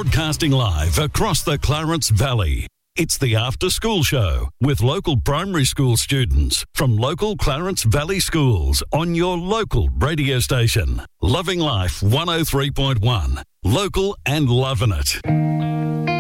Broadcasting live across the Clarence Valley. It's the After School Show with local primary school students from local Clarence Valley schools on your local radio station. Loving Life 103.1. Local and loving it.